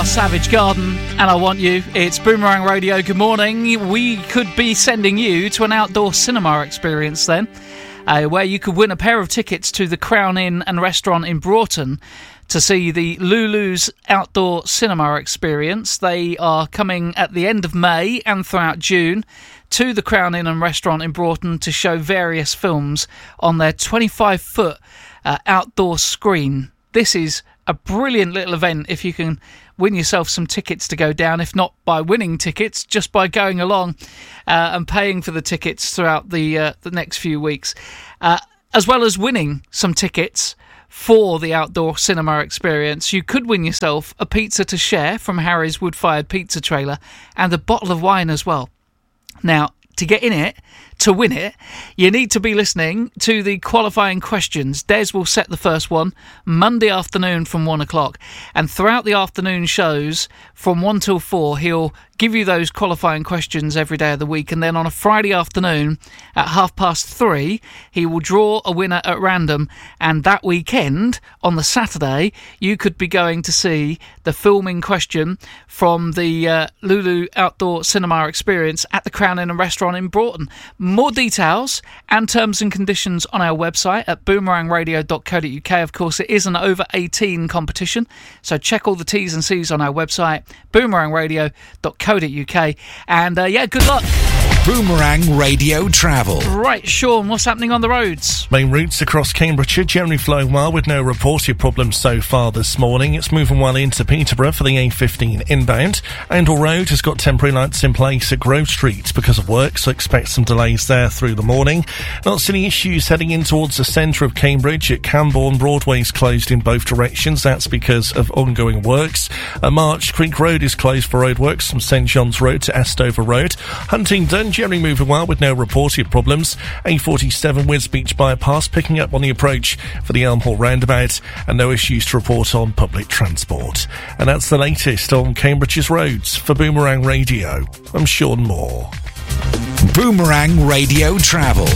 Savage Garden, and I Want You. It's Boomerang Radio. Good morning. We could be sending you to an outdoor cinema experience then, where you could win a pair of tickets to the Crown Inn and Restaurant in Broughton to see the Lulu's Outdoor Cinema Experience. They are coming at the end of May and throughout June to the Crown Inn and Restaurant in Broughton to show various films on their 25-foot outdoor screen. This is a brilliant little event if you can win yourself some tickets to go down, if not by winning tickets, just by going along and paying for the tickets throughout the next few weeks. As well as winning some tickets for the outdoor cinema experience, you could win yourself a pizza to share from Harry's Wood-Fired Pizza Trailer and a bottle of wine as well. Now, to get in it, to win it, you need to be listening to the qualifying questions. Des will set the first one Monday afternoon from 1 o'clock. And throughout the afternoon shows from 1 till 4, he'll give you those qualifying questions every day of the week. And then on a Friday afternoon at 3:30, he will draw a winner at random. And that weekend, on the Saturday, you could be going to see the film in question from the Lulu Outdoor Cinema Experience at the Crown Inn and Restaurant in Broughton. More details and terms and conditions on our website at boomerangradio.co.uk. Of course, it is an over 18 competition, so check all the T's and C's on our website, boomerangradio.co.uk. And good luck. Boomerang Radio Travel. Right, Sean, what's happening on the roads? Main routes across Cambridgeshire generally flowing well with no reported problems so far this morning. It's moving well into Peterborough for the A15 inbound. Oundle Road has got temporary lights in place at Grove Street because of work, so expect some delays there through the morning. Not any issues heading in towards the centre of Cambridge. At Camborne, Broadway's closed in both directions. That's because of ongoing works. March Creek Road is closed for roadworks from St John's Road to Estover Road. Huntingdon generally moving well with no reported problems. A47 Wisbeach bypass picking up on the approach for the Elm Hall roundabout, and no issues to report on public transport. And that's the latest on Cambridge's roads. For Boomerang Radio, I'm Sean Moore. Boomerang Radio Travel.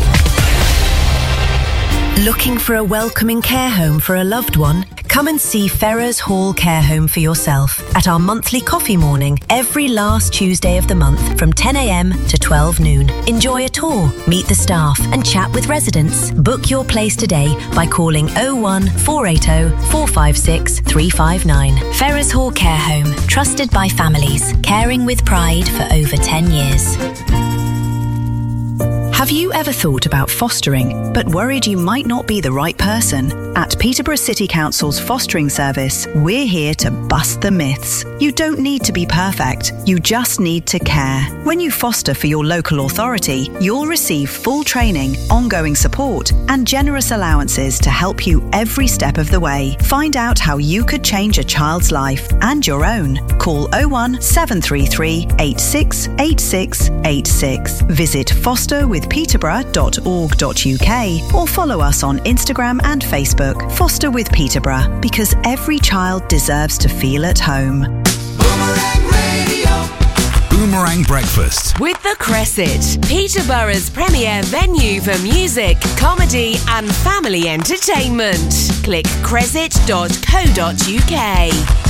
Looking for a welcoming care home for a loved one? Come and see Ferrers Hall Care Home for yourself at our monthly coffee morning every last Tuesday of the month from 10 a.m. to 12 noon. Enjoy a tour, meet the staff and chat with residents. Book your place today by calling 01 480 456 359. Ferrers Hall Care Home, trusted by families, caring with pride for over 10 years. Have you ever thought about fostering, but worried you might not be the right person? At Peterborough City Council's fostering service, we're here to bust the myths. You don't need to be perfect, you just need to care. When you foster for your local authority, you'll receive full training, ongoing support, and generous allowances to help you every step of the way. Find out how you could change a child's life and your own. Call 01 733 86 86 86. Visit fosterwithpeterborough.org.uk or follow us on Instagram and Facebook. Foster with Peterborough, because every child deserves to feel at home. Boomerang Radio. Boomerang Breakfast with The Cresset, Peterborough's premier venue for music, comedy and family entertainment. Click cresset.co.uk.